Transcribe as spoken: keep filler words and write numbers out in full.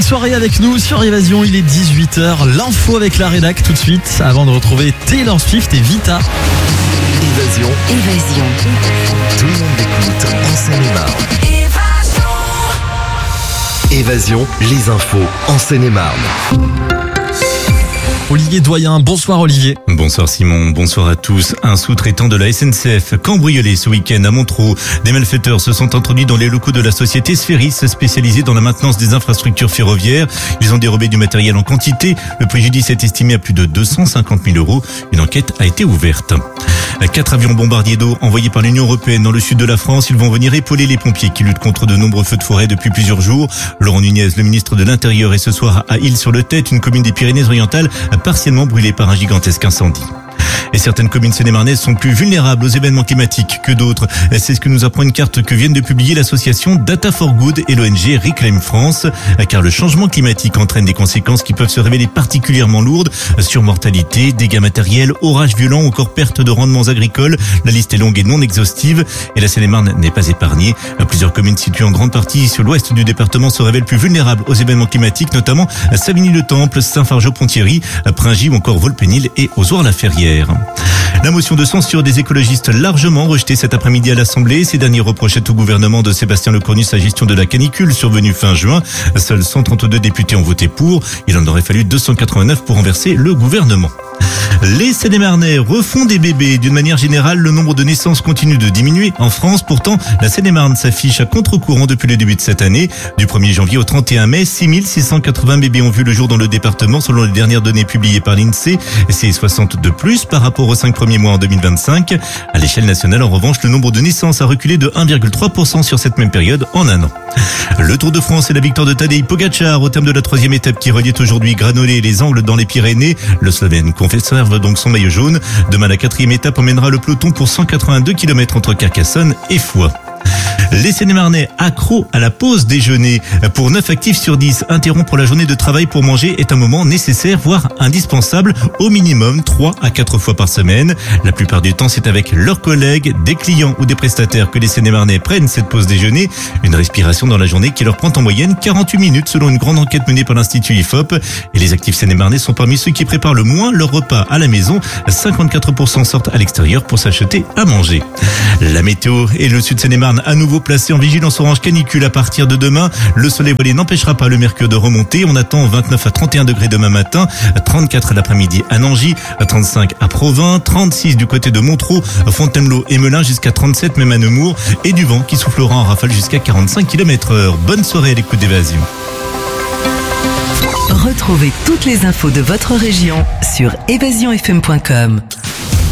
belle soirée avec nous sur Évasion, il est dix-huit heures. L'info avec la rédac tout de suite avant de retrouver Taylor Swift et Vita. Évasion. Évasion. Tout le monde écoute en Seine-et-Marne. Évasion, les infos en Seine-et-Marne. Olivier Doyen, bonsoir Olivier. Bonsoir Simon, bonsoir à tous. Un sous-traitant de la S N C F cambriolé ce week-end à Montereau. Des malfaiteurs se sont introduits dans les locaux de la société Sphéris, spécialisée dans la maintenance des infrastructures ferroviaires. Ils ont dérobé du matériel en quantité. Le préjudice est estimé à plus de deux cent cinquante mille euros. Une enquête a été ouverte. Quatre avions bombardiers d'eau envoyés par l'Union européenne dans le sud de la France. Ils vont venir épauler les pompiers qui luttent contre de nombreux feux de forêt depuis plusieurs jours. Laurent Nunez, le ministre de l'Intérieur, est ce soir à Ille-sur-le-Tête, une commune des Pyrénées-Orientales partiellement brûlée par un gigantesque incendie. Et certaines communes seine-et-marnaises sont plus vulnérables aux événements climatiques que d'autres. C'est ce que nous apprend une carte que viennent de publier l'association Data for Good et l'O N G Reclaim France. Car le changement climatique entraîne des conséquences qui peuvent se révéler particulièrement lourdes. Surmortalité, dégâts matériels, orages violents ou encore perte de rendements agricoles. La liste est longue et non exhaustive. Et la Seine-et-Marne n'est pas épargnée. Plusieurs communes situées en grande partie sur l'ouest du département se révèlent plus vulnérables aux événements climatiques, notamment Savigny-le-Temple, Saint-Fargeau-Ponthierry, Pringy ou encore Volpénil et Ozoir-la-Ferrière. La motion de censure des écologistes largement rejetée cet après-midi à l'Assemblée. Ces derniers reprochaient au gouvernement de Sébastien Lecornu sa gestion de la canicule survenue fin juin. Seuls cent trente-deux députés ont voté pour. Il en aurait fallu deux cent quatre-vingt-neuf pour renverser le gouvernement. Les Seine-et-Marnais refont des bébés. D'une manière générale, le nombre de naissances continue de diminuer en France. Pourtant, la Seine-et-Marne s'affiche à contre-courant depuis le début de cette année. Du premier janvier au trente et un mai, six mille six cent quatre-vingts bébés ont vu le jour dans le département, selon les dernières données publiées par l'INSEE. C'est soixante de plus par rapport aux cinq premiers mois en deux mille vingt-cinq. À l'échelle nationale, en revanche, le nombre de naissances a reculé de un virgule trois pour cent sur cette même période en un an. Le Tour de France et la victoire de Tadej Pogačar au terme de la troisième étape qui reliait aujourd'hui Granollers et les Angles dans les Pyrénées. Le Slovène conserve donc son maillot jaune. Demain, la quatrième étape emmènera le peloton pour cent quatre-vingt-deux kilomètres entre Carcassonne et Foix. Les Seine-et-Marnais accros à la pause déjeuner. Pour neuf actifs sur dix, interrompre la journée de travail pour manger est un moment nécessaire, voire indispensable, au minimum trois à quatre fois par semaine. La plupart du temps, c'est avec leurs collègues, des clients ou des prestataires que les Seine-et-Marnais prennent cette pause déjeuner. Une respiration dans la journée qui leur prend en moyenne quarante-huit minutes selon une grande enquête menée par l'Institut I F O P. Et les actifs Seine-et-Marnais sont parmi ceux qui préparent le moins leur repas à la maison. cinquante-quatre pour cent sortent à l'extérieur pour s'acheter à manger. La météo et le sud Seine-et-Marne à nouveau placé en vigilance orange canicule à partir de demain. Le soleil voilé n'empêchera pas le mercure de remonter. On attend vingt-neuf à trente et un degrés demain matin, trente-quatre l'après-midi à Nangy, trente-cinq à Provins, trente-six du côté de Montereau, Fontainebleau et Melun, jusqu'à trente-sept même à Nemours, et du vent qui soufflera en rafale jusqu'à quarante-cinq kilomètres heure. Bonne soirée à l'écoute d'Évasion. Retrouvez toutes les infos de votre région sur évasion f m point com.